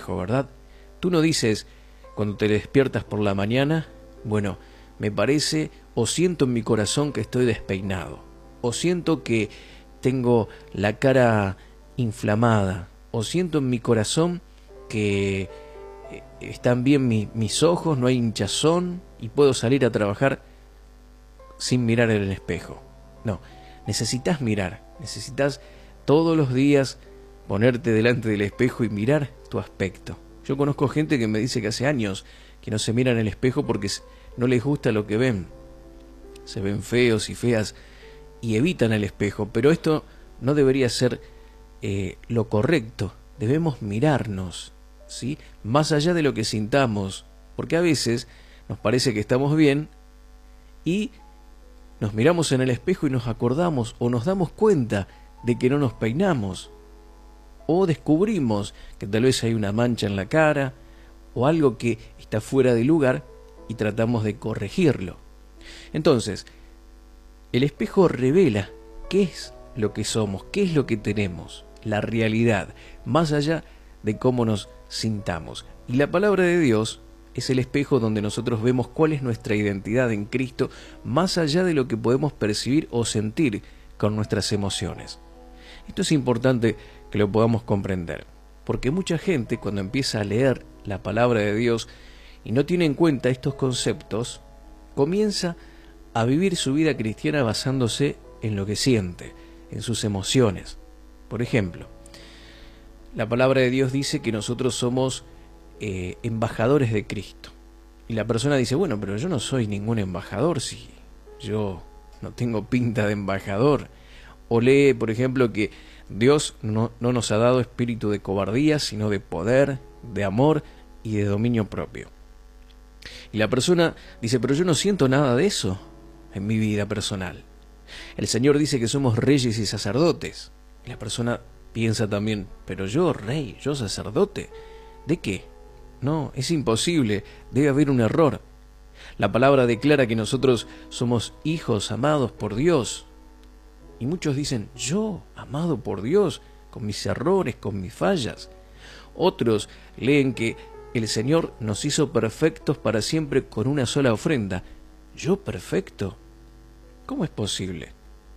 espejo, ¿verdad? Tú no dices, cuando te despiertas por la mañana, bueno, me parece o siento en mi corazón que estoy despeinado, o siento que tengo la cara inflamada, o siento en mi corazón que están bien mis ojos, no hay hinchazón y puedo salir a trabajar sin mirar en el espejo. No, necesitas mirar, necesitas todos los días ponerte delante del espejo y mirar tu aspecto. Yo conozco gente que me dice que hace años que no se mira en el espejo porque no les gusta lo que ven. Se ven feos y feas y evitan el espejo, pero esto no debería ser lo correcto. Debemos mirarnos, ¿sí? Más allá de lo que sintamos, porque a veces nos parece que estamos bien y nos miramos en el espejo y nos acordamos o nos damos cuenta de que no nos peinamos, o descubrimos que tal vez hay una mancha en la cara o algo que está fuera de lugar y tratamos de corregirlo. Entonces, el espejo revela qué es lo que somos, qué es lo que tenemos, la realidad, más allá de cómo nos sintamos. Y la palabra de Dios es el espejo donde nosotros vemos cuál es nuestra identidad en Cristo, más allá de lo que podemos percibir o sentir con nuestras emociones. Esto es importante que lo podamos comprender, porque mucha gente cuando empieza a leer la palabra de Dios y no tiene en cuenta estos conceptos, comienza a vivir su vida cristiana basándose en lo que siente, en sus emociones. Por ejemplo, la palabra de Dios dice que nosotros somos embajadores de Cristo. Y la persona dice, bueno, pero yo no soy ningún embajador, si yo no tengo pinta de embajador. O lee, por ejemplo, que Dios no nos ha dado espíritu de cobardía, sino de poder, de amor y de dominio propio. Y la persona dice, pero yo no siento nada de eso en mi vida personal. El Señor dice que somos reyes y sacerdotes. Y la persona piensa también, pero yo rey, yo sacerdote, ¿de qué? No, es imposible, debe haber un error. La palabra declara que nosotros somos hijos amados por Dios. Y muchos dicen, yo, amado por Dios, con mis errores, con mis fallas. Otros leen que el Señor nos hizo perfectos para siempre con una sola ofrenda. ¿Yo perfecto? ¿Cómo es posible?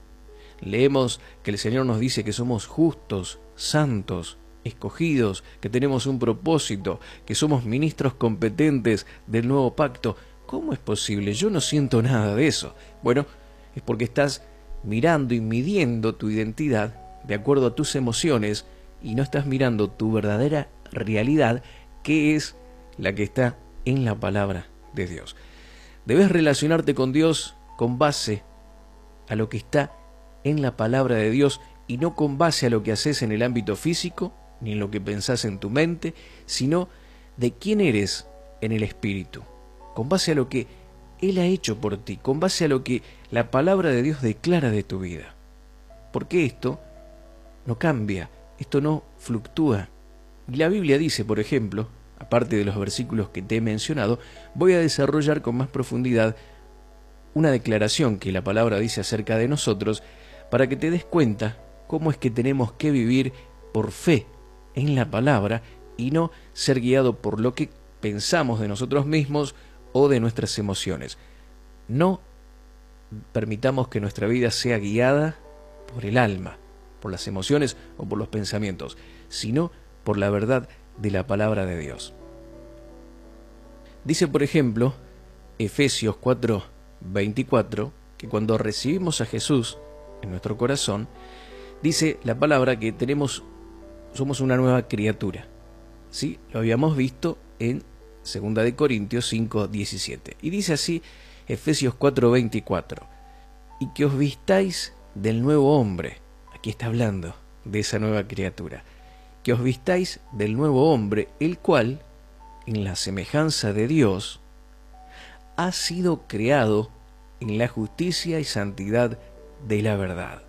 Leemos que el Señor nos dice que somos justos, santos, escogidos, que tenemos un propósito, que somos ministros competentes del nuevo pacto. ¿Cómo es posible? Yo no siento nada de eso. Bueno, es porque estás mirando y midiendo tu identidad de acuerdo a tus emociones y no estás mirando tu verdadera realidad, que es la que está en la palabra de Dios. Debes relacionarte con Dios con base a lo que está en la palabra de Dios y no con base a lo que haces en el ámbito físico ni en lo que pensás en tu mente, sino de quién eres en el espíritu, con base a lo que Él ha hecho por ti, con base a lo que la palabra de Dios declara de tu vida. Porque esto no cambia, esto no fluctúa. Y la Biblia dice, por ejemplo, aparte de los versículos que te he mencionado, voy a desarrollar con más profundidad una declaración que la palabra dice acerca de nosotros, para que te des cuenta cómo es que tenemos que vivir por fe en la palabra y no ser guiado por lo que pensamos de nosotros mismos o de nuestras emociones. No permitamos que nuestra vida sea guiada por el alma, por las emociones o por los pensamientos, sino por la verdad de la palabra de Dios. Dice, por ejemplo, Efesios 4:24, que cuando recibimos a Jesús en nuestro corazón, dice la palabra que somos una nueva criatura. ¿Sí? Lo habíamos visto en 2 de Corintios 5:17. Y dice así Efesios 4:24, y que os vistáis del nuevo hombre. Aquí está hablando de esa nueva criatura. Que os vistáis del nuevo hombre, el cual, en la semejanza de Dios, ha sido creado en la justicia y santidad de la verdad.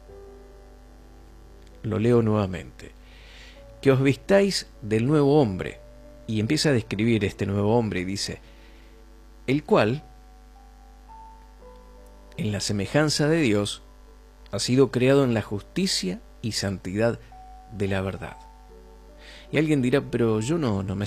Lo leo nuevamente. Que os vistáis del nuevo hombre. Y empieza a describir este nuevo hombre y dice, el cual, en la semejanza de Dios, ha sido creado en la justicia y santidad de la verdad. Y alguien dirá, pero yo no me